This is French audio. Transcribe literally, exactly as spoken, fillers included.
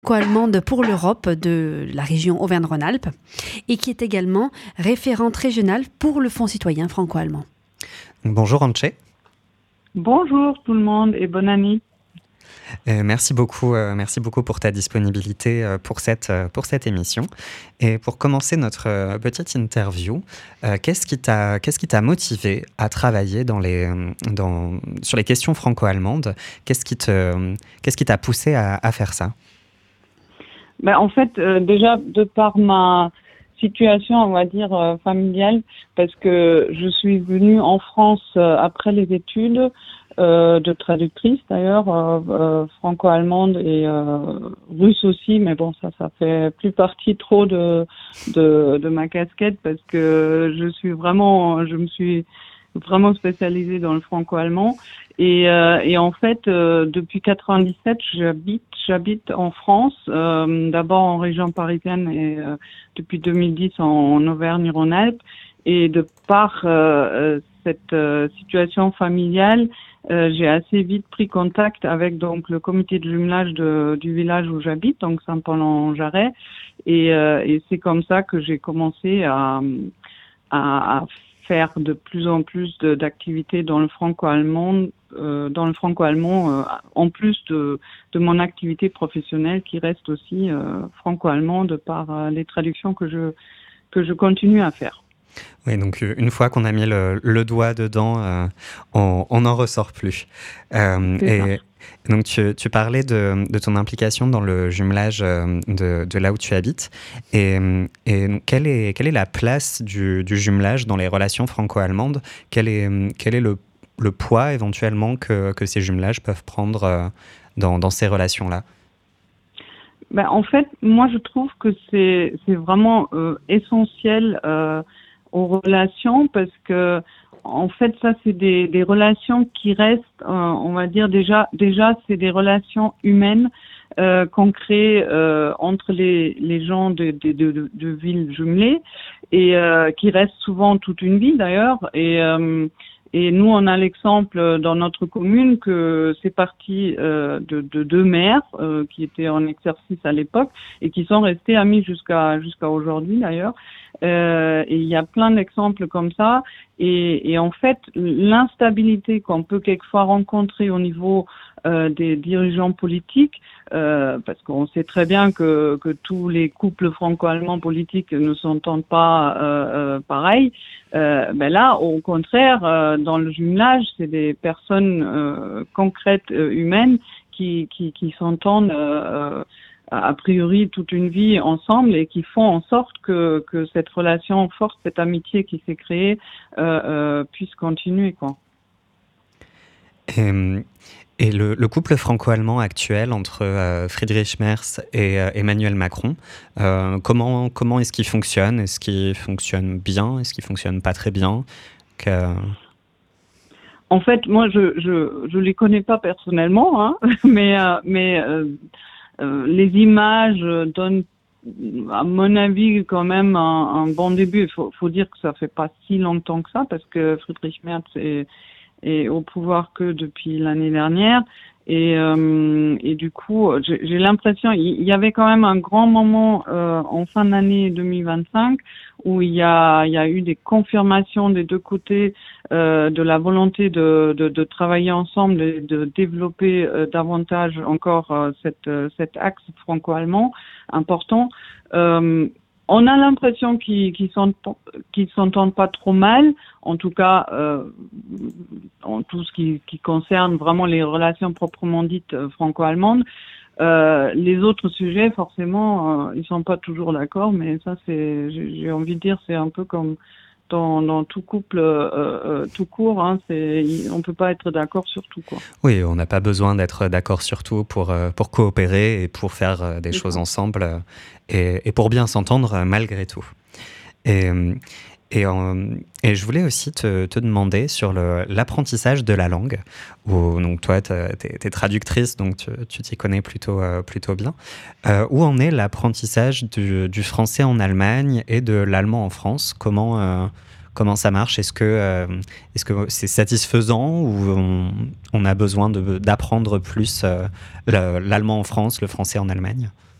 franco-allemande pour l'Europe de la région Auvergne-Rhône-Alpes et qui est également référente régionale pour le Fonds citoyen franco-allemand. Bonjour Antje. Bonjour tout le monde et bonne année. Euh, merci beaucoup, euh, merci beaucoup pour ta disponibilité euh, pour cette, euh, pour cette émission. Et pour commencer notre euh, petite interview, euh, qu'est-ce qui t'a, qu'est-ce qui t'a motivé à travailler dans les, dans, sur les questions franco-allemandes ? Qu'est-ce qui, te, qu'est-ce qui t'a poussé à, à faire ça ? Ben, en fait, euh, déjà, de par ma situation, on va dire, euh, familiale, parce que je suis venue en France euh, après les études euh, de traductrice, d'ailleurs, euh, euh, franco-allemande et euh, russe aussi, mais bon, ça, ça fait plus partie trop de, de, de ma casquette, parce que je suis vraiment, je me suis vraiment spécialisée dans le franco-allemand. Et, euh, et en fait, euh, depuis quatre-vingt-dix-sept, j'habite, j'habite en France, euh, d'abord en région parisienne et euh, depuis deux mille dix en, en Auvergne-Rhône-Alpes. Et de par euh, cette euh, situation familiale, euh, j'ai assez vite pris contact avec donc le comité de jumelage de, du village où j'habite, donc Saint-Paul-en-Jarret. Et, euh, et c'est comme ça que j'ai commencé à, à, à faire de plus en plus de, d'activités dans le franco-allemand, euh, dans le franco-allemand, euh, en plus de, de mon activité professionnelle qui reste aussi euh, franco-allemande par euh, les traductions que je que je continue à faire. Oui, donc une fois qu'on a mis le, le doigt dedans, euh, on n'en ressort plus. Euh, et ça. Donc tu, tu parlais de, de ton implication dans le jumelage de, de là où tu habites. Et, et quelle, est, quelle est la place du, du jumelage dans les relations franco-allemandes ? Quel est, quel est le, le poids éventuellement que, que ces jumelages peuvent prendre dans, dans ces relations-là ? Ben, en fait, moi je trouve que c'est, c'est vraiment euh, essentiel euh, aux relations, parce que en fait ça c'est des, des relations qui restent, euh, on va dire déjà déjà c'est des relations humaines euh, qu'on crée euh, entre les les gens de de de, de villes jumelées et euh, qui restent souvent toute une vie d'ailleurs. Et euh, Et nous, on a l'exemple dans notre commune que c'est parti euh, de, de deux maires euh, qui étaient en exercice à l'époque et qui sont restés amis jusqu'à jusqu'à aujourd'hui d'ailleurs. Euh, et il y a plein d'exemples comme ça. Et, et en fait, l'instabilité qu'on peut quelquefois rencontrer au niveau euh, des dirigeants politiques, euh, parce qu'on sait très bien que, que tous les couples franco-allemands politiques ne s'entendent pas euh, euh, pareil. Euh, ben là, au contraire, euh, dans le jumelage, c'est des personnes euh, concrètes, euh, humaines, qui, qui, qui s'entendent euh, a priori toute une vie ensemble et qui font en sorte que, que cette relation forte, cette amitié qui s'est créée, euh, euh, puisse continuer, quoi. Et, et le, le couple franco-allemand actuel entre euh, Friedrich Merz et euh, Emmanuel Macron, euh, comment, comment est-ce qu'il fonctionne ? Est-ce qu'il fonctionne bien ? Est-ce qu'il fonctionne pas très bien ? que... En fait, moi, je je je les connais pas personnellement, hein, mais euh, mais euh, euh, les images donnent, à mon avis, quand même un, un bon début. Il faut, faut dire que ça fait pas si longtemps que ça, parce que Friedrich Merz est, est au pouvoir que depuis l'année dernière. Et, euh, et du coup, j'ai, j'ai l'impression, il y avait quand même un grand moment euh, en fin d'année deux mille vingt-cinq où il y a, il y a eu des confirmations des deux côtés euh, de la volonté de, de, de travailler ensemble et de développer euh, davantage encore euh, cette, cet axe franco-allemand important. Euh, On a l'impression qu'ils qu'ils s'entendent, qu'ils s'entendent pas trop mal, en tout cas euh, en tout ce qui, qui concerne vraiment les relations proprement dites euh, franco-allemandes. Euh, les autres sujets, forcément, euh, ils sont pas toujours d'accord, mais ça, c'est, j'ai, j'ai envie de dire, c'est un peu comme dans, dans tout couple, euh, euh, tout court, hein, c'est, on peut pas être d'accord sur tout, quoi. Oui, on n'a pas besoin d'être d'accord sur tout pour, euh, pour coopérer et pour faire euh, des c'est choses ça. ensemble euh, et, et pour bien s'entendre euh, malgré tout. Et, et, euh, et je voulais aussi te, te demander sur le, l'apprentissage de la langue, où donc toi, tu es traductrice, donc tu, tu t'y connais plutôt, euh, plutôt bien. Euh, où en est l'apprentissage du, du français en Allemagne et de l'allemand en France ? Comment, euh, comment ça marche? Est-ce que euh, est-ce que c'est satisfaisant ou on, on a besoin de, d'apprendre plus euh, l'allemand en France, le français en Allemagne?